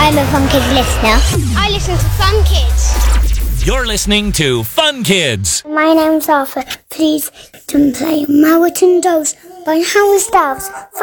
I'm a Fun Kids listener. I listen to Fun Kids. You're listening to Fun Kids. My name's Arthur. Please don't play Mountain Dose by Howard Styles.